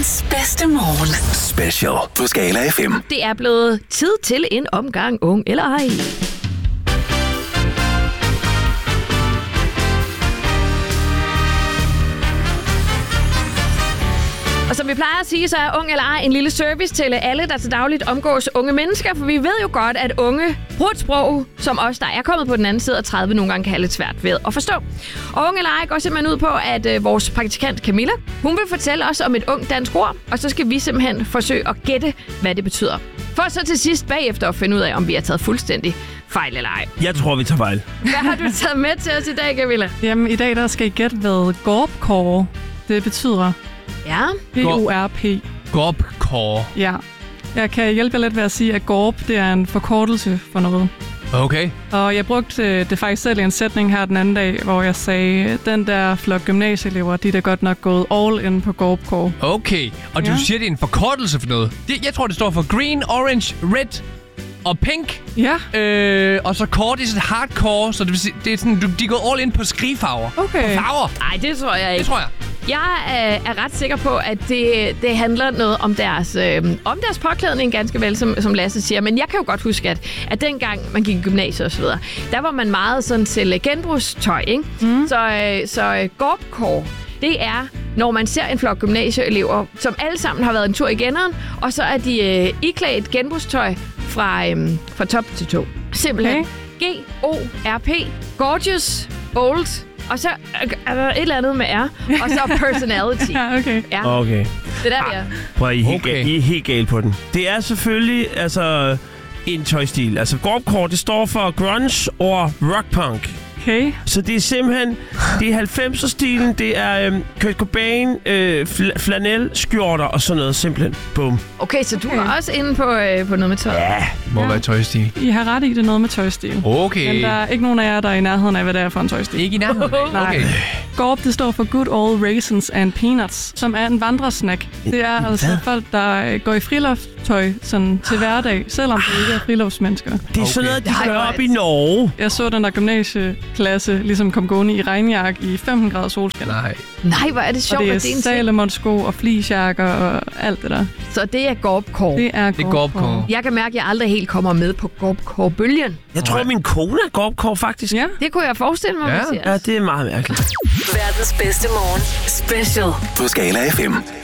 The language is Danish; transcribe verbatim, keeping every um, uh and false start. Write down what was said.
Verdens bedste morgen. Special på Skala F M. Det er blevet tid til en omgang ung eller ej. Og som vi plejer at sige, så er ung eller ej en lille service til alle, der til dagligt omgås unge mennesker. For vi ved jo godt, at unge bruger et sprog, som os, der er kommet på den anden side af tredive, nogle gange kan have lidt svært ved at forstå. Og ung eller ej går simpelthen ud på, at øh, vores praktikant Camilla, hun vil fortælle os om et ung dansk ord, og så skal vi simpelthen forsøge at gætte, hvad det betyder. For så til sidst bagefter at finde ud af, om vi har taget fuldstændig fejl eller ej. Jeg tror, vi tager fejl. Hvad har du taget med til os i dag, Camilla? Jamen, i dag der skal I gætte, hvad gorpkår det betyder. Ja. G O R P. Gorpkår. Ja. Jeg kan hjælpe jer lidt ved at sige, at gorp, det er en forkortelse for noget. Okay. Og jeg brugte det faktisk selv i en sætning her den anden dag, hvor jeg sagde, den der flok gymnasieelever, de er da godt nok gået all in på gorpkår. Okay. Og du Ja. siger, det er en forkortelse for noget. Det, jeg tror, det står for green, orange, red og pink. Ja. Øh, og så core, det er sådan hardcore, så det, vil sige, det er sådan, du, de er gået all in på skrigfarver. Okay. På farver. Nej, det tror jeg ikke. Det tror jeg. Jeg øh, er ret sikker på, at det, det handler noget om deres, øh, om deres påklædning, ganske vel, som, som Lasse siger. Men jeg kan jo godt huske, at, at dengang man gik i gymnasiet og så videre, der var man meget sådan til genbrugstøj, ikke? Mm. Så, øh, så øh, gorpkår, det er, når man ser en flok gymnasieelever, som alle sammen har været en tur i genneren, og så er de øh, iklædt genbrugstøj fra, øh, fra top til to. Simpelthen. Okay. G O R P. Gorgeous, old. Og så er der et eller andet med R, og så personality. Ja, okay. Ja, Okay. det er der, vi er. Prøv at I er helt, Okay. okay. I er helt galt på den. Det er selvfølgelig altså en tøjstil. Altså gorpkår, det står for grunge og rockpunk. Okay. Så det er simpelthen, det er halvfemser-stilen, det er øhm, Kurt Cobain, øh, fl- flanelskjorter og sådan noget, simpelthen. Bum. Okay, så du Okay. er også inde på, øh, på noget med tøj. Ja. Må Ja. være tøjstil. I har ret i, det er noget med tøjstil. Okay. Men der er ikke nogen af jer, der er i nærheden af, hvad det er for en tøjstil. Ikke i nærheden. Nej. Okay. Gorp, det står for Good Old Raisins and Peanuts, som er en vandresnack. Det er altså Hvad? folk, der går i friluftstøj sådan til hverdag, selvom de ikke er friluftsmennesker. Det er okay. sådan noget, de Nej, gør hvor op er i det- Norge. Jeg så den der gymnasieklasse ligesom kom gående i regnjakke i femten grader solskin. Nej. Nej, hvor er det Og sjovt, det er at det er en ting. Salomon-sko og fleecejakker og alt det der. Så det er gorpkår. Det er Det er gorpkår. Jeg kan mærke, at jeg aldrig helt kommer med på gorpkår-bølgen. Jeg tror, min kone er gorpkår, faktisk. Ja. Det kunne jeg forestille mig, Ja. Mathias. Ja, det er meget mærkeligt. Verdens bedste morgen. Special. På Skala F M.